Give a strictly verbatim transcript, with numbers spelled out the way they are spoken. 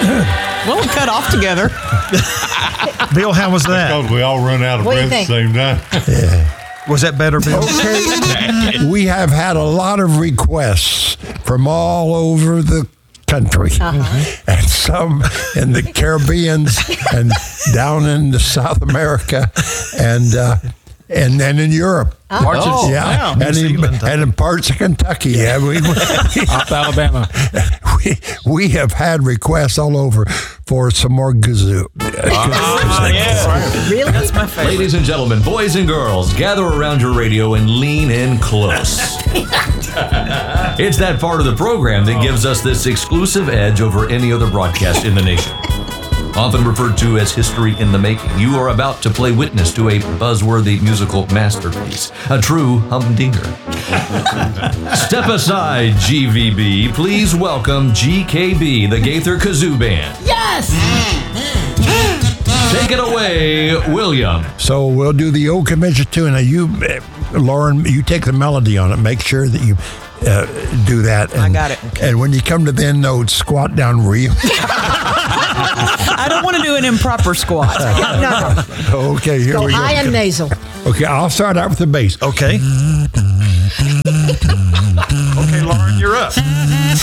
Well, we cut off together. Bill, how was that? Because we all run out of What do you breath at the think? same time. Yeah. Was that better, Bill? Okay. We have had a lot of requests from all over the country, Uh-huh. and some in the Caribbean and down in the South America, and uh, and then in Europe. Parts of- Oh, yeah, wow. New and, in, Zealand. and in parts of Kentucky. Yeah, we, Off Alabama. we we have had requests all over for some more kazoo. Really? That's my favorite. Ladies and gentlemen, boys and girls, gather around your radio and lean in close. It's that part of the program that gives us this exclusive edge over any other broadcast in the nation. Often referred to as history in the making, you are about to play witness to a buzzworthy musical masterpiece, a true humdinger. Step aside, G V B. Please welcome G K B, the Gaither Kazoo Band. Yes! Take it away, William. So we'll do the old convention too. Now you, uh, Lauren, you take the melody on it. Make sure that you uh, do that. And, I got it. Okay. And when you come to the end note, squat down real. I don't want to do an improper squat. No, no. Okay, here Go we go. high and nasal. Okay, I'll start out with the bass. Okay. Okay, Lauren, you're up.